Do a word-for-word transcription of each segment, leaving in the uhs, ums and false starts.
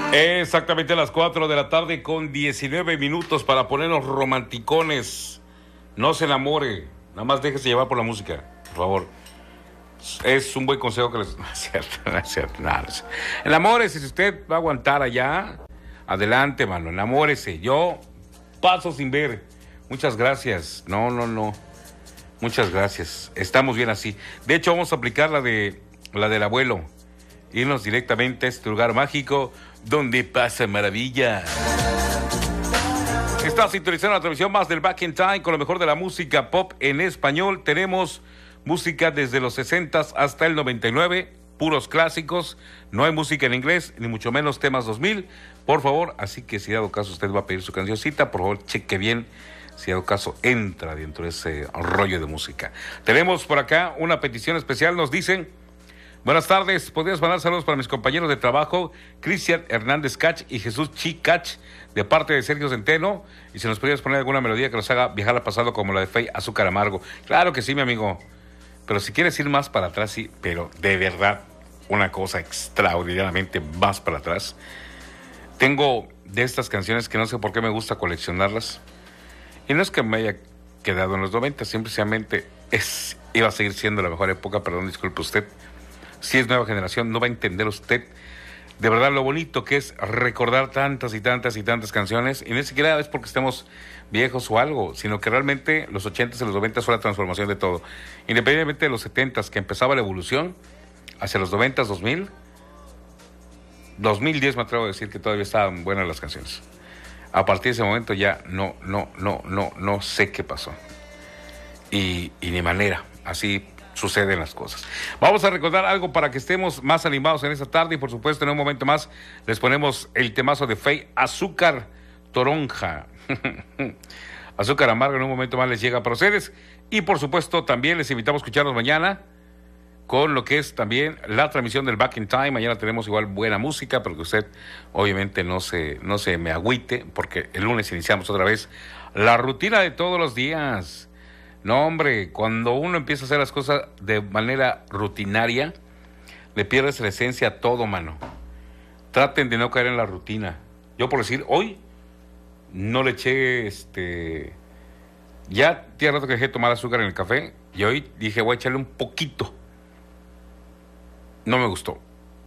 Exactamente a las cuatro de la tarde con diecinueve minutos para ponernos romanticones. No se enamore, nada más déjese llevar por la música, por favor. Es un buen consejo que les... No es cierto, no es cierto, nada, no es cierto. Enamórese, si usted va a aguantar allá, adelante, mano, enamórese. Yo paso sin ver. Muchas gracias. No, no, no. Muchas gracias. Estamos bien así. De hecho, vamos a aplicar la de la del abuelo. Irnos directamente a este lugar mágico donde pasa maravilla. Está sintonizando la transmisión más del Back in Time con lo mejor de la música pop en español. Tenemos música desde los sesentas hasta el noventa y nueve, puros clásicos. No hay música en inglés, ni mucho menos temas dos mil. Por favor, así que si dado caso usted va a pedir su cancioncita, por favor cheque bien. Si dado caso entra dentro de ese rollo de música. Tenemos por acá una petición especial, nos dicen: buenas tardes, ¿podrías mandar saludos para mis compañeros de trabajo, Cristian Hernández Cach y Jesús Chi Cach, de parte de Sergio Centeno? Y si nos podrías poner alguna melodía que nos haga viajar al pasado, como la de Fey Azúcar Amargo. Claro que sí, mi amigo. Pero si quieres ir más para atrás, sí, pero de verdad, una cosa extraordinariamente más para atrás. Tengo de estas canciones que no sé por qué me gusta coleccionarlas. Y no es que me haya quedado en los noventa, simplemente es, iba a seguir siendo la mejor época, perdón, disculpe usted. Si es nueva generación, no va a entender usted de verdad lo bonito que es recordar tantas y tantas y tantas canciones. Y no es siquiera es porque estemos viejos o algo, sino que realmente los ochentas y los noventas fue la transformación de todo. Independientemente de los setentas, que empezaba la evolución, hacia los noventas, dos mil, dos mil diez me atrevo a decir que todavía estaban buenas las canciones. A partir de ese momento ya no, no, no, no, no sé qué pasó. Y, y ni manera, así suceden las cosas. Vamos a recordar algo para que estemos más animados en esta tarde y por supuesto en un momento más les ponemos el temazo de Fey, Azúcar Toronja. Azúcar Amargo en un momento más les llega para ustedes y por supuesto también les invitamos a escucharnos mañana con lo que es también la transmisión del Back in Time. Mañana tenemos igual buena música, pero que usted obviamente no se, no se me agüite, porque el lunes iniciamos otra vez la rutina de todos los días. No, hombre, cuando uno empieza a hacer las cosas de manera rutinaria, le pierdes la esencia a todo, mano. Traten de no caer en la rutina. Yo, por decir, hoy no le eché, este... ya tiene rato que dejé de tomar azúcar en el café, y hoy dije, voy a echarle un poquito. No me gustó.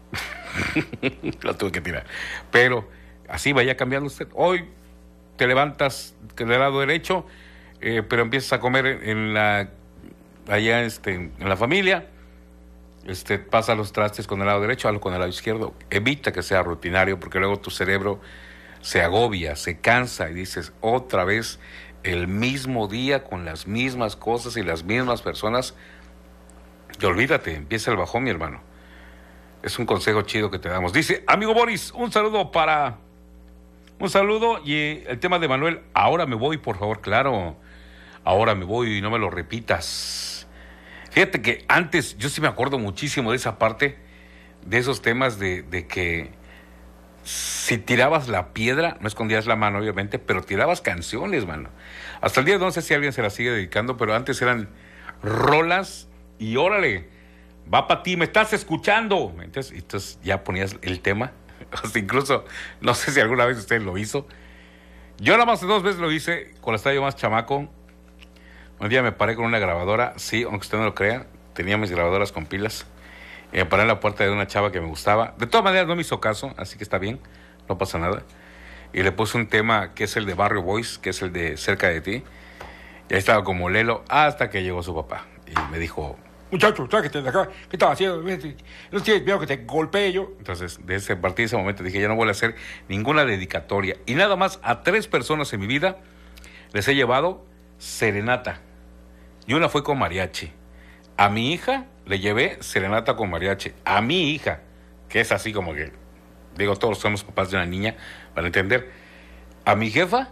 Lo tuve que tirar. Pero así vaya cambiando usted. Hoy te levantas del lado derecho, eh, pero empiezas a comer en la allá este, en la familia. Este, pasa los trastes con el lado derecho, hazlo con el lado izquierdo. Evita que sea rutinario, porque luego tu cerebro se agobia, se cansa y dices otra vez el mismo día con las mismas cosas y las mismas personas. Y olvídate, empieza el bajón, mi hermano. Es un consejo chido que te damos. Dice, amigo Boris, un saludo para... Un saludo y el tema de Manuel, ahora me voy, por favor, claro. Ahora me voy y no me lo repitas. Fíjate que antes, yo sí me acuerdo muchísimo de esa parte, de esos temas de, de que si tirabas la piedra, no escondías la mano, obviamente, pero tirabas canciones, mano. Hasta el día de hoy no sé si alguien se las sigue dedicando, pero antes eran rolas y órale... va para ti, me estás escuchando. Entonces, entonces ya ponías el tema. Hasta incluso, no sé si alguna vez usted lo hizo. Yo nada más dos veces lo hice cuando estaba yo más chamaco. Un día me paré con una grabadora. Sí, aunque usted no lo crea, tenía mis grabadoras con pilas. Y me paré en la puerta de una chava que me gustaba. De todas maneras no me hizo caso, así que está bien, no pasa nada. Y le puse un tema que es el de Barrio Boys, que es el de Cerca de Ti. Y ahí estaba como lelo hasta que llegó su papá. Y me dijo... muchacho, sáquete de acá, ¿qué estás haciendo? No tienes miedo que te golpee yo. Entonces, de ese, a partir de ese momento dije, ya no voy a hacer ninguna dedicatoria. Y nada más a tres personas en mi vida les he llevado serenata. Y una fue con mariachi. A mi hija le llevé serenata con mariachi. A mi hija, que es así como que, digo, todos somos papás de una niña, para entender. A mi jefa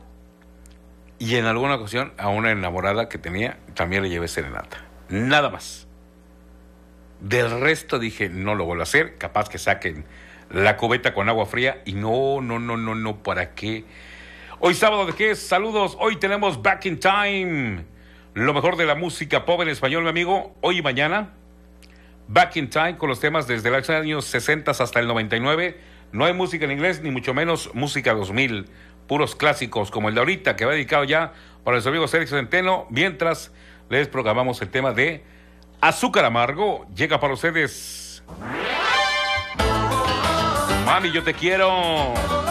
y en alguna ocasión a una enamorada que tenía, también le llevé serenata. Nada más. Del resto dije, no lo vuelvo a hacer, capaz que saquen la cubeta con agua fría y no, no, no, no, no, ¿para qué? Hoy sábado, ¿de qué es? Saludos, hoy tenemos Back in Time, lo mejor de la música pop en español, mi amigo, hoy y mañana, Back in Time con los temas desde los años sesenta hasta el noventa y nueve, No hay música en inglés, ni mucho menos música dos mil. Puros clásicos, como el de ahorita, que va dedicado ya para nuestro amigo Sergio Centeno, mientras les programamos el tema de Azúcar Amargo. Llega para ustedes. Mami, yo te quiero.